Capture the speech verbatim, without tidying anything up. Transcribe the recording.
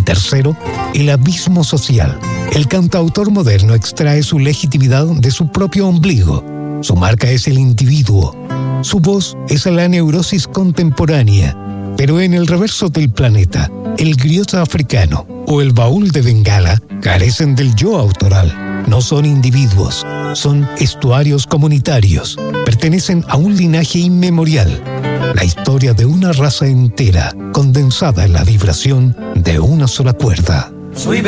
tercero, el abismo social. El cantautor moderno extrae su legitimidad de su propio ombligo. Su marca es el individuo. Su voz es la neurosis contemporánea. Pero en el reverso del planeta, el griot africano o el baúl de Bengala carecen del yo autoral. No son individuos, son estuarios comunitarios. Pertenecen a un linaje inmemorial. La historia de una raza entera condensada en la vibración de una sola cuerda. Soy